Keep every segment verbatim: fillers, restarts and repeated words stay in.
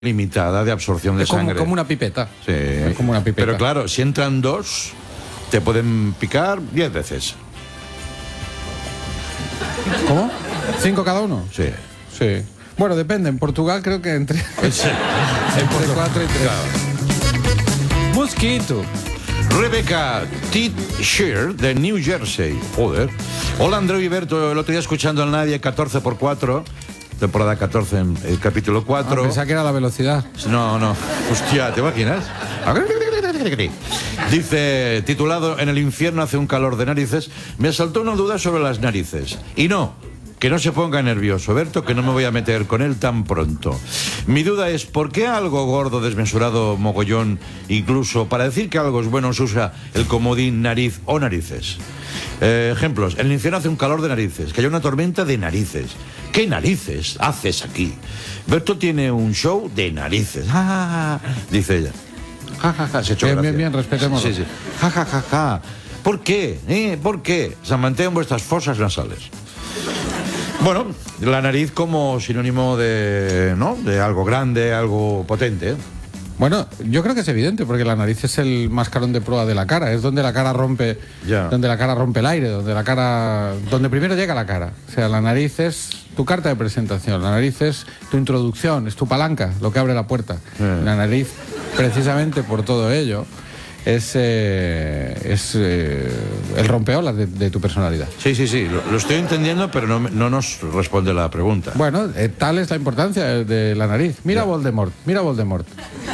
limitada de absorción de es como, sangre. como una pipeta. Sí. Es como una pipeta. Pero claro, si entran dos, te pueden picar diez veces. ¿Cómo? ¿Cinco cada uno? Sí. Sí. Bueno, depende. En Portugal creo que entre, Sí. entre cuatro y tres. Claro. Mosquito. Rebecca T-Shear de New Jersey. Joder. Hola, Andreu y Berto. El otro día escuchando al Nadie catorce por cuatro, temporada catorce, el capítulo cuatro. Ah, pensaba que era la velocidad. No, no. Hostia, ¿te imaginas? Dice, titulado En el infierno hace un calor de narices, me asaltó una duda sobre las narices. Y no, que no se ponga nervioso, Berto, que no me voy a meter con él tan pronto. Mi duda es, ¿por qué algo gordo, desmesurado, mogollón, incluso para decir que algo es bueno se usa el comodín nariz o narices? Eh, ejemplos, en el infierno hace un calor de narices, que haya una tormenta de narices. ¿Qué narices haces aquí? Berto tiene un show de narices. Ah, dice ella. Ja, ja, ja, se ha hecho Bien, gracia. bien, bien, respetémoslo. Sí, sí. Ja, ja, ja, ja. ¿Por qué? ¿Eh? ¿Por qué? Se mantengan vuestras fosas nasales. Bueno, la nariz como sinónimo de, ¿no? De algo grande, algo potente. Bueno, yo creo que es evidente, porque la nariz es el mascarón de proa de la cara, es donde la cara rompe, Ya. donde la cara rompe el aire, donde la cara, donde primero llega la cara. O sea, la nariz es tu carta de presentación, la nariz es tu introducción, es tu palanca, lo que abre la puerta. Eh. La nariz, precisamente por todo ello, es, eh, es eh, el rompeolas de, de tu personalidad. Sí, sí, sí, lo, lo estoy entendiendo, pero no, me- no nos responde la pregunta. Bueno, eh, tal es la importancia de la nariz. Mira Ya. Voldemort, mira Voldemort.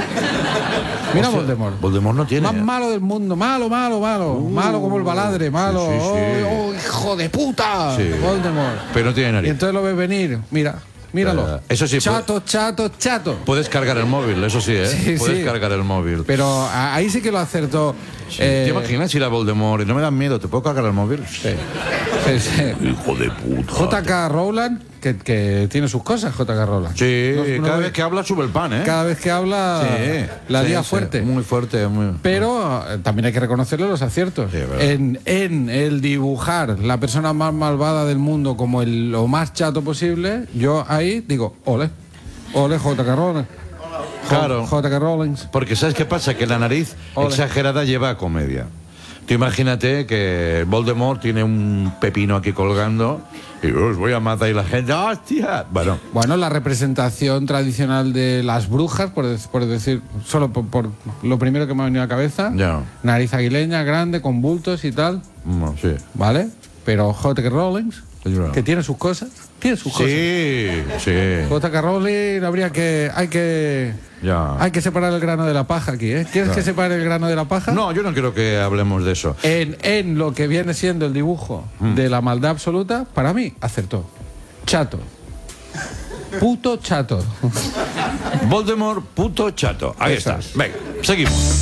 Mira Hostia, Voldemort. Voldemort no tiene. Más ¿eh? malo del mundo, malo, malo, malo. malo como el baladre, malo. sí, sí, sí. ¡Oh, oh, hijo de puta! Sí. Voldemort. Pero no tiene Y nariz. entonces lo ves venir, mira, míralo. Eh, eso sí, Chato, chato, chato. Puedes cargar el móvil, eso sí, ¿eh? Sí, Puedes sí. cargar el móvil. Pero a- ahí sí que lo acertó. Sí. eh, ¿Te imaginas ir a Voldemort y no me dan miedo? ¿Te puedo cargar el móvil? sí, sí, sí. Hijo de puta. J K. Rowland, que, que tiene sus cosas, J K. Rowland. Sí, No- no cada ve- vez que habla sube el pan, ¿eh? cada vez que habla, Sí, la sí, lía sí, fuerte. muy fuerte, muy. Pero eh, también hay que reconocerle los aciertos. Sí, verdad. en, en el dibujar la persona más malvada del mundo como el, lo más chato posible, yo ahí digo, ole, ole J K. Rowling. Claro. J K. Rowling. Porque ¿sabes qué pasa? Que la nariz Ole. exagerada lleva a comedia. Tú imagínate que Voldemort tiene un pepino aquí colgando y os voy a matar y la gente, ¡hostia! Bueno, Bueno, la representación tradicional de las brujas, por, dec- por decir, solo por, por lo primero que me ha venido a la cabeza, Ya. nariz aguileña, grande, con bultos y tal, no, sí. ¿vale? Pero J K. Rowling, Ya. que tiene sus cosas, tiene sus cosas. Sí, sí. J K. Rowling habría que, hay que, Ya. hay que separar el grano de la paja aquí, ¿eh? ¿Quieres que separe el grano de la paja? No, yo no quiero que hablemos de eso. En, en lo que viene siendo el dibujo de la maldad absoluta, para mí, acertó. Chato. Puto chato. Voldemort, puto chato. Ahí Eso está. es. Venga, seguimos.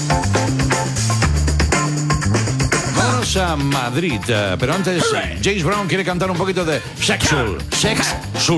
Vamos a Madrid, eh, pero antes James Brown quiere cantar un poquito de Sexual. Sex